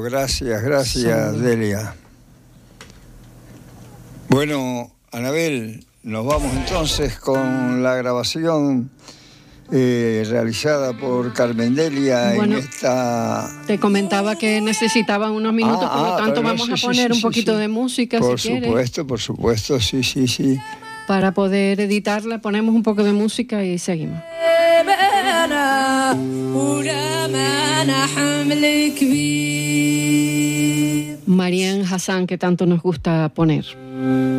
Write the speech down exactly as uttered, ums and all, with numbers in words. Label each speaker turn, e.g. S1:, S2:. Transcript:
S1: gracias, gracias, sí. Delia. Bueno, Anabel, nos vamos entonces con la grabación eh, realizada por Carmen Delia bueno, en esta...
S2: Te comentaba que necesitaban unos minutos, ah, por lo tanto ah, vamos sí, a poner sí, sí, un poquito sí. de música,
S1: por
S2: si
S1: quieres. Por supuesto, por supuesto, sí, sí, sí.
S2: Para poder editarla ponemos un poco de música y seguimos. Marian Hassan, que tanto nos gusta poner.